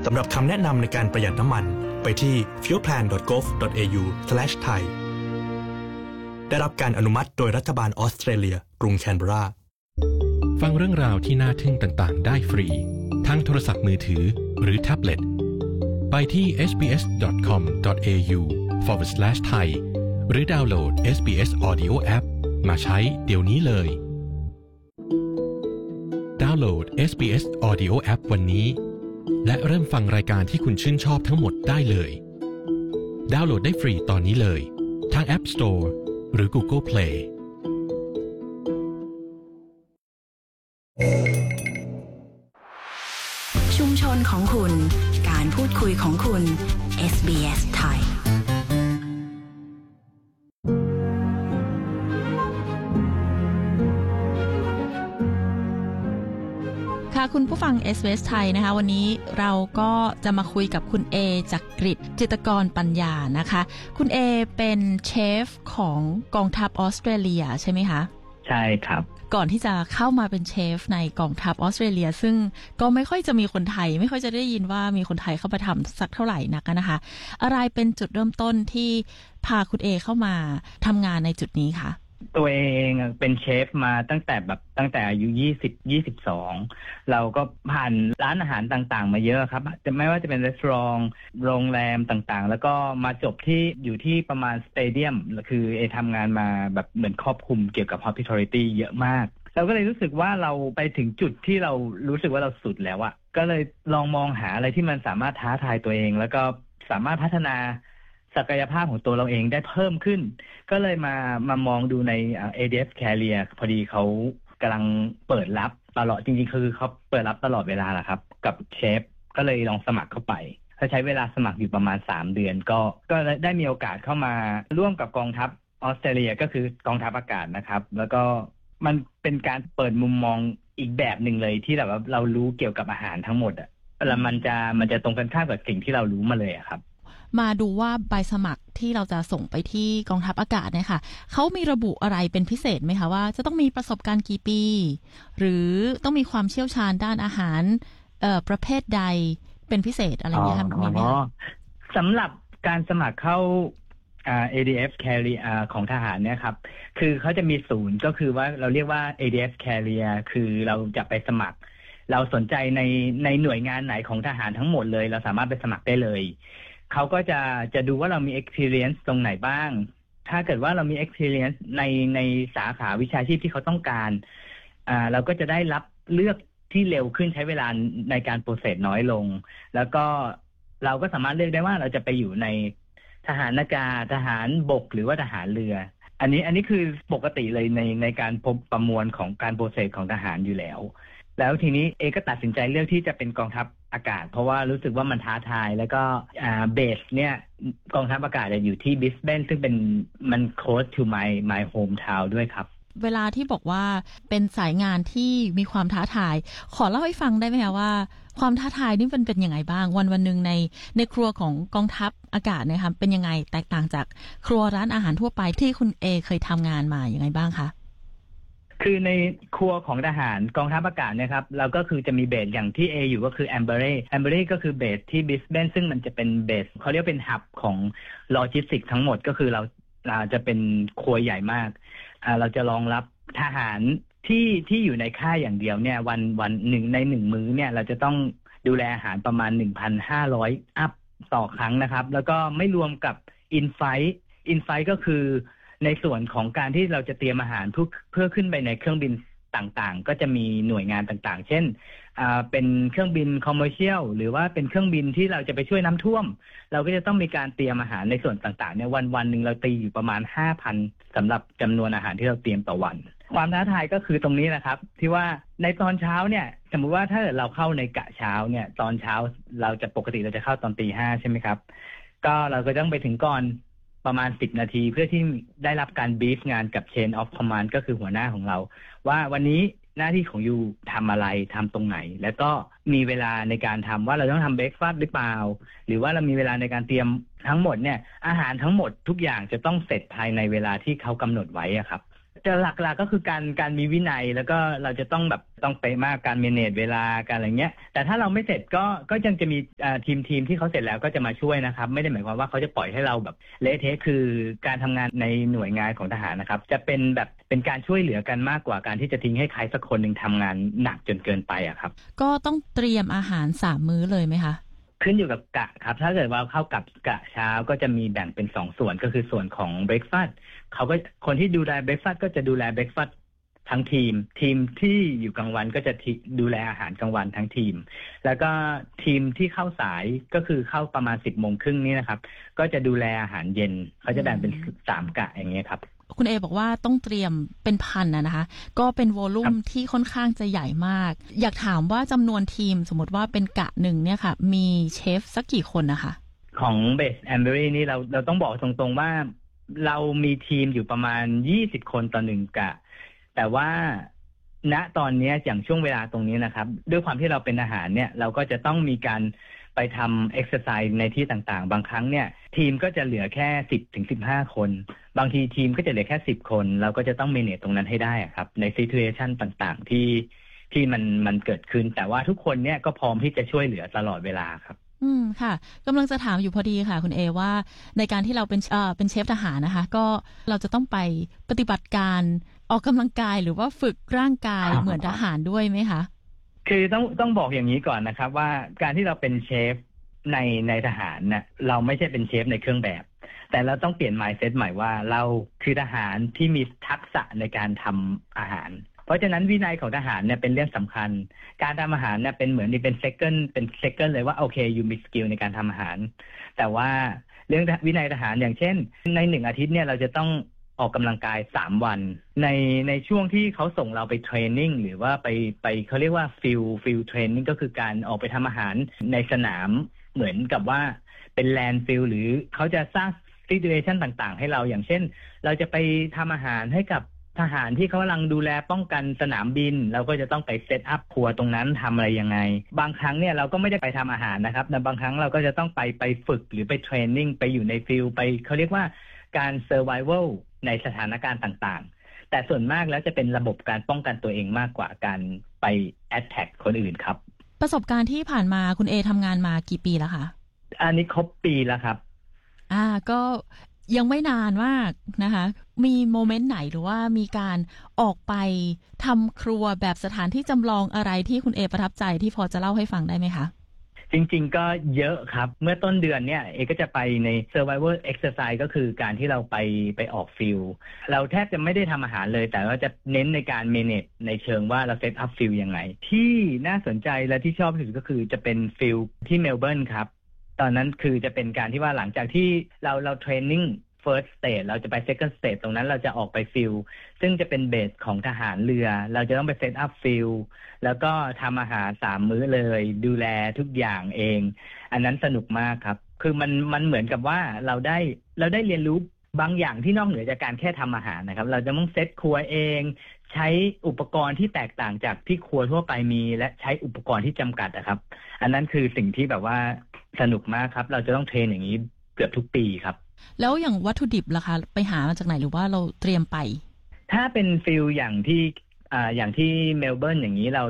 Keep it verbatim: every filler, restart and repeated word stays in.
สำหรับคำแนะนำในการประหยัดน้ำมันไปที่ ฟิวเอลแพลน ดอท โกฟ ดอท เอ ยู สแลช ไทย ได้รับการอนุมัติโดยรัฐบาลออสเตรเลียกรุงแคนเบราฟังเรื่องราวที่น่าทึ่งต่างๆได้ฟรีทั้งโทรศัพท์มือถือหรือแท็บเล็ตไปที่ เอส บี เอส ดอท คอม ดอท เอ ยู ฟอร์วาร์ด สแลช ไทย หรือดาวน์โหลด เอส บี เอส Audio App มาใช้เดี๋ยวนี้เลยดาวน์โหลด เอส บี เอส Audio App วันนี้และเริ่มฟังรายการที่คุณชื่นชอบทั้งหมดได้เลยดาวน์โหลดได้ฟรีตอนนี้เลยทาง App Store หรือ Google Play ชุมชนของคุณการพูดคุยของคุณ เอส บี เอส ไทยค่ะคุณผู้ฟัง เอส บี เอส ไทยนะคะวันนี้เราก็จะมาคุยกับคุณเอจักริดจิตรกรปัญญานะคะคุณเอเป็นเชฟของกองทัพออสเตรเลียใช่ไหมคะใช่ครับก่อนที่จะเข้ามาเป็นเชฟในกองทัพออสเตรเลียซึ่งก็ไม่ค่อยจะมีคนไทยไม่ค่อยจะได้ยินว่ามีคนไทยเข้ามาทำสักเท่าไหร่นักนะคะอะไรเป็นจุดเริ่มต้นที่พาคุณเอเข้ามาทำงานในจุดนี้คะตัวเองเป็นเชฟมาตั้งแต่แบบตั้งแต่อายุยี่สิบ ยี่สิบสองเราก็ผ่านร้านอาหารต่างๆมาเยอะครับจะไม่ว่าจะเป็นรีสอร์ทโรงแรมต่างๆแล้วก็มาจบที่อยู่ที่ประมาณสเตเดียมคือเอทำงานมาแบบเหมือนครอบคลุมเกี่ยวกับ hospitality เยอะมากเราก็เลยรู้สึกว่าเราไปถึงจุดที่เรารู้สึกว่าเราสุดแล้วอะก็เลยลองมองหาอะไรที่มันสามารถท้าทายตัวเองแล้วก็สามารถพัฒนาศักยภาพของตัวเราเองได้เพิ่มขึ้นก็เลยมามามองดูใน เอ ดี เอฟ Career พอดีเขากำลังเปิดรับตลอดจริงๆคือเขาเปิดรับตลอดเวลาแหละครับกับเชฟก็เลยลองสมัครเข้าไปเขาใช้เวลาสมัครอยู่ประมาณสามเดือนก็ก็ได้มีโอกาสเข้ามาร่วมกับกองทัพออสเตรเลียก็คือกองทัพอากาศนะครับแล้วก็มันเป็นการเปิดมุมมองอีกแบบหนึ่งเลยที่แบบว่าเรารู้เกี่ยวกับอาหารทั้งหมดอ่ะแล้วมันจะมันจะตรงกันข้ามกับสิ่งที่เรารู้มาเลยอะครับมาดูว่าใบสมัครที่เราจะส่งไปที่กองทัพอากาศเนี่ยค่ะเขามีระบุอะไรเป็นพิเศษไหมคะว่าจะต้องมีประสบการณ์กี่ปีหรือต้องมีความเชี่ยวชาญด้านอาหารเอ่อประเภทใดเป็นพิเศษอะไรอย่างเงี้ยค่ะมีไหมคะสำหรับการสมัครเข้าอ่า เอ ดี เอฟ Career ของทหารเนี่ยครับคือเขาจะมีศูนย์ก็คือว่าเราเรียกว่า เอ ดี เอฟ Career คือเราจะไปสมัครเราสนใจในในหน่วยงานไหนของทหารทั้งหมดเลยเราสามารถไปสมัครได้เลยเขาก็จะจะดูว่าเรามี experience ตรงไหนบ้างถ้าเกิดว่าเรามี experience ในในสาขาวิชาชีพที่เขาต้องการอ่าเราก็จะได้รับเลือกที่เร็วขึ้นใช้เวลาในการโปรเซสน้อยลงแล้วก็เราก็สามารถเลือกได้ว่าเราจะไปอยู่ในทหารอากาศทหารบกหรือว่าทหารเรืออันนี้อันนี้คือปกติเลยในในการพบประมวลของการโปรเซสของทหารอยู่แล้วแล้วทีนี้เอก็ตัดสินใจเลือกที่จะเป็นกองทัพอากาศเพราะว่ารู้สึกว่ามันท้าทายแล้วก็อ่าเบสเนี่ยกองทัพอากาศอยู่ที่บิสเบนซึ่งเป็นมัน close to my my hometown ด้วยครับเวลาที่บอกว่าเป็นสายงานที่มีความท้าทายขอเล่าให้ฟังได้ไหมคะว่าความท้าทายนี่มันเป็นยังไงบ้างวันวันหนึ่งในในครัวของกองทัพอากาศนะคะเป็นยังไงแตกต่างจากครัวร้านอาหารทั่วไปที่คุณเอเคยทำงานมาอย่างไรบ้างคะคือในครัวของทหารกองทัพอากาศนะครับเราก็คือจะมีเบสอย่างที่ A อยู่ก็คือแอมเบอร์แอมเบอร์ก็คือเบสที่บิสเบนซึ่งมันจะเป็นเบสเขาเรียกเป็นฮับของโลจิสติกทั้งหมดก็คือเราเราจะเป็นครัวใหญ่มากอ่าเราจะรองรับทหารที่ที่อยู่ในค่ายอย่างเดียวเนี่ยวันวันหนึ่งในหนึ่งมื้อเนี่ยเราจะต้องดูแลอาหารประมาณ หนึ่งพันห้าร้อย อัพต่อครั้งนะครับแล้วก็ไม่รวมกับอินไฟท์อินไฟท์ก็คือในส่วนของการที่เราจะเตรียมอาหารเพื่อเพื่อขึ้นไปในเครื่องบินต่างๆก็จะมีหน่วยงานต่างๆเช่นอ่าเป็นเครื่องบินคอมเมอร์เชียลหรือว่าเป็นเครื่องบินที่เราจะไปช่วยน้ำท่วมเราก็จะต้องมีการเตรียมอาหารในส่วนต่างๆเนี่ยวันวันหนึ่งเราตีอยู่ประมาณ ห้าพัน สำหรับจำนวนอาหารที่เราเตรียมต่อวันความท้าทายก็คือตรงนี้นะครับที่ว่าในตอนเช้าเนี่ยสมมุติว่าถ้าเราเข้าในกะเช้าเนี่ยตอนเช้าเราจะปกติเราจะเข้าตอนตีห้าใช่ไหมครับก็เราก็ต้องไปถึงก่อนประมาณสิบนาทีเพื่อที่ได้รับการบีฟงานกับ Chain of Command ก็คือหัวหน้าของเราว่าวันนี้หน้าที่ของยูทำอะไรทำตรงไหนแล้วก็มีเวลาในการทำว่าเราต้องทำเบรกฟาสต์หรือเปล่าหรือว่าเรามีเวลาในการเตรียมทั้งหมดเนี่ยอาหารทั้งหมดทุกอย่างจะต้องเสร็จภายในเวลาที่เขากำหนดไว้อะครับแต่หลักๆก็คือการการมีวินัยแล้วก็เราจะต้องแบบต้องเป๊ะมากการเมเนจเวลาการอะไรเงี้ยแต่ถ้าเราไม่เสร็จก็ก็ยังจะมีทีมทีมที่เขาเสร็จแล้วก็จะมาช่วยนะครับไม่ได้หมายความว่าเขาจะปล่อยให้เราแบบเละเทะคือการทำงานในหน่วยงานของทหารนะครับจะเป็นแบบเป็นการช่วยเหลือกันมากกว่าการที่จะทิ้งให้ใครสักคนหนึ่งทำงานหนักจนเกินไปอะครับก็ต้องเตรียมอาหารสามมื้อเลยไหมคะขึ้นอยู่กับกะครับถ้าเกิดว่าเข้ากับกะเช้าก็จะมีแบ่งเป็นสองส่วนก็คือส่วนของเบรคฟาสต์เขาก็คนที่ดูแลเบรคฟาสต์ก็จะดูแลเบรคฟาสต์ทั้งทีมทีมที่อยู่กลางวันก็จะดูแลอาหารกลางวันทั้งทีมแล้วก็ทีมที่เข้าสายก็คือเข้าประมาณสิบโมงครึ่งนี่นะครับก็จะดูแลอาหารเย็นเขาจะแบ่งเป็นสามกะอย่างเงี้ยครับคุณเอบอกว่าต้องเตรียมเป็นพันนะนะคะก็เป็นโวลุ่มที่ค่อนข้างจะใหญ่มากอยากถามว่าจำนวนทีมสมมติว่าเป็นกะหนึ่งเนี่ยค่ะมีเชฟสักกี่คนนะคะของเบสแอมเบอรี่นี่เราเราต้องบอกตรงๆว่าเรามีทีมอยู่ประมาณยี่สิบคนต่อหนึ่งกะแต่ว่าณตอนนี้อย่างช่วงเวลาตรงนี้นะครับด้วยความที่เราเป็นอาหารเนี่ยเราก็จะต้องมีการไปทำเอ็กซ์ไซส์ในที่ต่างๆบางครั้งเนี่ยทีมก็จะเหลือแค่สิบถึงสิบห้าคนบางทีทีมก็จะเหลือแค่สิบคนเราก็จะต้องเมเนจตรงนั้นให้ได้ครับในซิทูเอชันต่างๆที่ที่มันมันเกิดขึ้นแต่ว่าทุกคนเนี่ยก็พร้อมที่จะช่วยเหลือตลอดเวลาครับอืมค่ะกำลังจะถามอยู่พอดีค่ะคุณเอว่าในการที่เราเป็นเอ่อเป็นเชฟทหารนะคะก็เราจะต้องไปปฏิบัติการออกกำลังกายหรือว่าฝึกร่างกายเหมือนทหารด้วยไหมคะคือต้องต้องบอกอย่างนี้ก่อนนะครับว่าการที่เราเป็นเชฟในในทหารเนี่ยเราไม่ใช่เป็นเชฟในเครื่องแบบแต่เราต้องเปลี่ยน mindset ใหม่ว่าเราคือทหารที่มีทักษะในการทำอาหารเพราะฉะนั้นวินัยของทหารเนี่ยเป็นเรื่องสำคัญการทำอาหารเนี่ยเป็นเหมือนนี่เป็น second เป็น second เลยว่าโอเคยูมีสกิลในการทำอาหารแต่ว่าเรื่องวินัยทหารอย่างเช่นในหนึ่งอาทิตย์เนี่ยเราจะต้องออกกำลังกายสามวันในในช่วงที่เขาส่งเราไปเทรนนิ่งหรือว่าไปไปเขาเรียกว่าฟิลฟิลเทรนนิ่งก็คือการออกไปทำอาหารในสนามเหมือนกับว่าเป็นแลนด์ฟิลหรือเขาจะสร้างซิทูเอชันต่างๆให้เราอย่างเช่นเราจะไปทำอาหารให้กับทหารที่เขากำลังดูแลป้องกันสนามบินเราก็จะต้องไปเซตอัพครัวตรงนั้นทำอะไรยังไงบางครั้งเนี่ยเราก็ไม่ได้ไปทำอาหารนะครับแต่บางครั้งเราก็จะต้องไปไปฝึกหรือไปเทรนนิ่งไปอยู่ในฟิลไปเขาเรียกว่าการเซอร์ไววัลในสถานการณ์ต่างๆแต่ส่วนมากแล้วจะเป็นระบบการป้องกันตัวเองมากกว่าการไปแอตแทคคนอื่นครับประสบการณ์ที่ผ่านมาคุณเอทำงานมากี่ปีแล้วคะอันนี้ครบปีแล้วครับอ่าก็ยังไม่นานมากนะคะมีโมเมนต์ไหนหรือว่ามีการออกไปทำครัวแบบสถานที่จำลองอะไรที่คุณเอประทับใจที่พอจะเล่าให้ฟังได้ไหมคะจริงๆก็เยอะครับเมื่อต้นเดือนเนี่ยเอก็จะไปใน Survival Exercise ก็คือการที่เราไปไปออกฟิลเราแทบจะไม่ได้ทำอาหารเลยแต่ว่าจะเน้นในการ manage ในเชิงว่าเราเซตอัพฟิลยังไงที่น่าสนใจและที่ชอบที่สุดก็คือจะเป็นฟิลที่เมลเบิร์นครับตอนนั้นคือจะเป็นการที่ว่าหลังจากที่เราเราเทรนนิ่ง first stage เราจะไป second stage ตรงนั้นเราจะออกไปฟิลซึ่งจะเป็นเบสของทหารเรือเราจะต้องไปเซตอัพฟิลแล้วก็ทำอาหารสามมื้อเลยดูแลทุกอย่างเองอันนั้นสนุกมากครับคือมันมันเหมือนกับว่าเราได้เราได้เรียนรู้บางอย่างที่นอกเหนือจากการแค่ทำอาหารนะครับเราจะต้องเซตครัวเองใช้อุปกรณ์ที่แตกต่างจากที่ครัวทั่วไปมีและใช้อุปกรณ์ที่จำกัดนะครับอันนั้นคือสิ่งที่แบบว่าสนุกมากครับเราจะต้องเทรนอย่างนี้เกือบทุกปีครับแล้วอย่างวัตถุดิบล่ะคะไปหามาจากไหนหรือว่าเราเตรียมไปถ้าเป็นฟิลอย่างที่อ่าอย่างที่เมลเบิร์นอย่างนี้เรา